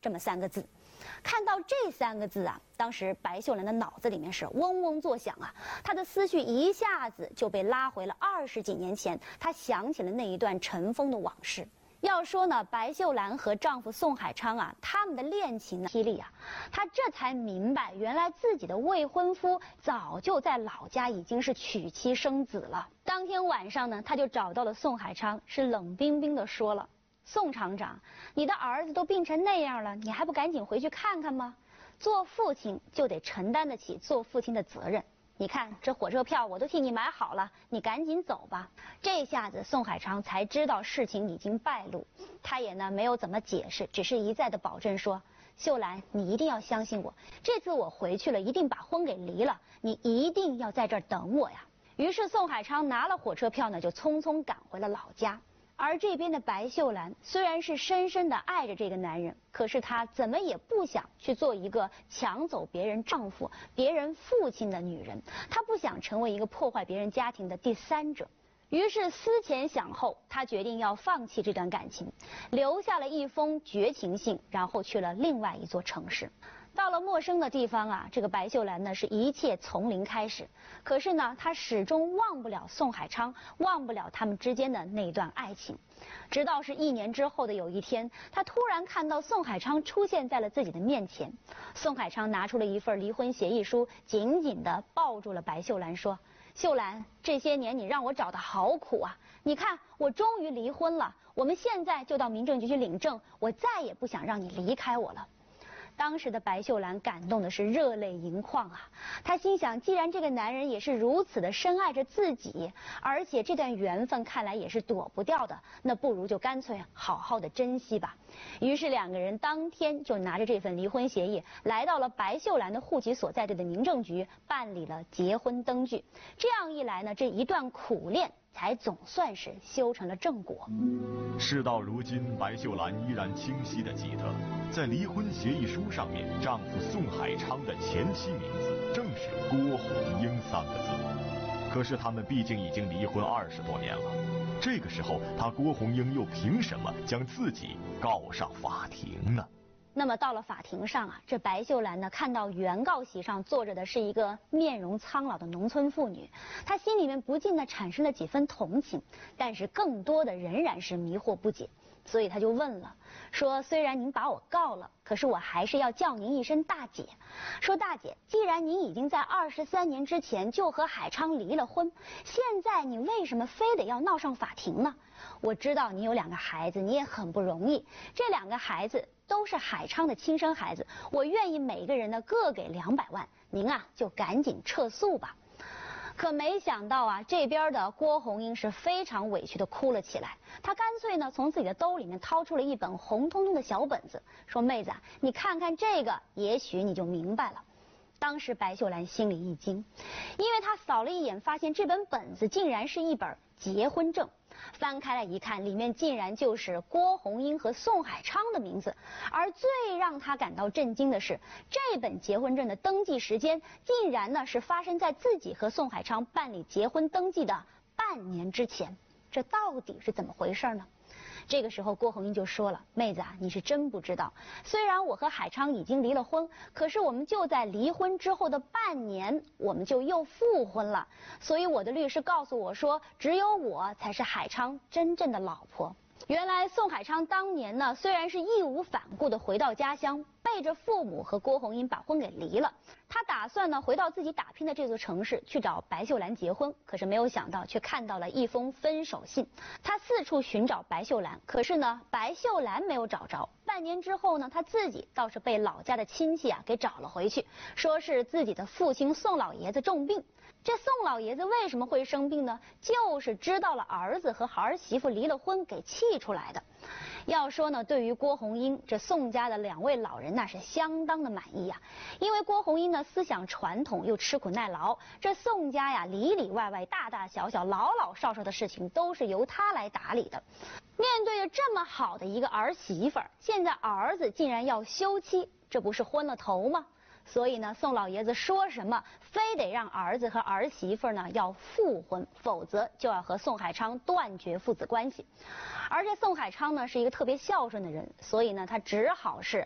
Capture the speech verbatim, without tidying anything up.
这么三个字。看到这三个字啊，当时白秀兰的脑子里面是嗡嗡作响啊，她的思绪一下子就被拉回了二十几年前，她想起了那一段尘封的往事。要说呢，白秀兰和丈夫宋海昌啊，他们的恋情呢，霹雳啊，她这才明白，原来自己的未婚夫早就在老家已经是娶妻生子了。当天晚上呢，她就找到了宋海昌，是冷冰冰的说了：“宋厂长，你的儿子都病成那样了，你还不赶紧回去看看吗？做父亲就得承担得起做父亲的责任。你看这火车票我都替你买好了，你赶紧走吧。”这下子宋海昌才知道事情已经败露，他也呢没有怎么解释，只是一再的保证说：“秀兰，你一定要相信我，这次我回去了一定把婚给离了，你一定要在这儿等我呀。”于是宋海昌拿了火车票呢，就匆匆赶回了老家。而这边的白秀兰虽然是深深的爱着这个男人，可是她怎么也不想去做一个抢走别人丈夫、别人父亲的女人，她不想成为一个破坏别人家庭的第三者。于是思前想后，她决定要放弃这段感情，留下了一封绝情信，然后去了另外一座城市。到了陌生的地方啊，这个白秀兰呢是一切从零开始，可是呢她始终忘不了宋海昌，忘不了他们之间的那段爱情。直到是一年之后的有一天，她突然看到宋海昌出现在了自己的面前。宋海昌拿出了一份离婚协议书，紧紧地抱住了白秀兰，说：“秀兰，这些年你让我找得好苦啊！你看，我终于离婚了，我们现在就到民政局去领证，我再也不想让你离开我了。”当时的白秀兰感动的是热泪盈眶啊！她心想，既然这个男人也是如此的深爱着自己，而且这段缘分看来也是躲不掉的，那不如就干脆好好的珍惜吧。于是两个人当天就拿着这份离婚协议，来到了白秀兰的户籍所在地的民政局，办理了结婚登记。这样一来呢，这一段苦恋才总算是修成了正果。 事到如今，白秀兰依然清晰地记得，在离婚协议书上面，丈夫宋海昌的前妻名字正是郭红英三个字。可是他们毕竟已经离婚二十多年了，这个时候，她郭红英又凭什么将自己告上法庭呢？ 那么到了法庭上啊，这白秀兰呢看到原告席上坐着的是一个面容苍老的农村妇女，她心里面不禁的产生了几分同情，但是更多的仍然是迷惑不解，所以她就问了，说：“虽然您把我告了，可是我还是要叫您一声大姐。说大姐，既然您已经在二十三年之前就和海昌离了婚，现在你为什么非得要闹上法庭呢？我知道你有两个孩子，你也很不容易，这两个孩子都是海昌的亲生孩子，我愿意每个人呢各给两百万，您啊就赶紧撤诉吧。”可没想到啊，这边的郭红英是非常委屈的哭了起来。她干脆呢从自己的兜里面掏出了一本红彤彤的小本子，说：“妹子啊，你看看这个，也许你就明白了。”当时白秀兰心里一惊，因为她扫了一眼，发现这本本子竟然是一本结婚证。翻开来一看，里面竟然就是郭红英和宋海昌的名字。而最让她感到震惊的是，这本结婚证的登记时间竟然呢是发生在自己和宋海昌办理结婚登记的半年之前。这到底是怎么回事呢？这个时候郭红英就说了：“妹子啊，你是真不知道，虽然我和海昌已经离了婚，可是我们就在离婚之后的半年，我们就又复婚了。所以我的律师告诉我说，只有我才是海昌真正的老婆。”原来宋海昌当年呢，虽然是义无反顾的回到家乡，背着父母和郭红英把婚给离了。他打算呢回到自己打拼的这座城市去找白秀兰结婚，可是没有想到却看到了一封分手信。他四处寻找白秀兰，可是呢白秀兰没有找着。半年之后呢，他自己倒是被老家的亲戚啊给找了回去，说是自己的父亲宋老爷子重病。这宋老爷子为什么会生病呢？就是知道了儿子和儿媳妇离了婚给气出来的。要说呢，对于郭红英这宋家的两位老人那是相当的满意啊，因为郭红英呢思想传统又吃苦耐劳，这宋家呀里里外外大大小小老老少少的事情都是由他来打理的。面对着这么好的一个儿媳妇儿，现在儿子竟然要休妻，这不是昏了头吗？所以呢，宋老爷子说什么，非得让儿子和儿媳妇呢要复婚，否则就要和宋海昌断绝父子关系。而这宋海昌呢是一个特别孝顺的人，所以呢他只好是